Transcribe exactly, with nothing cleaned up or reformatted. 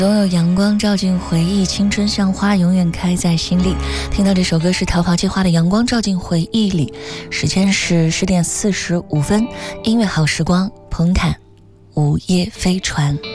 总有阳光照进回忆，青春像花永远开在心里。听到这首歌是逃跑计划的阳光照进回忆里。时间是十点四十五分，音乐好时光，彭坦午夜飞船。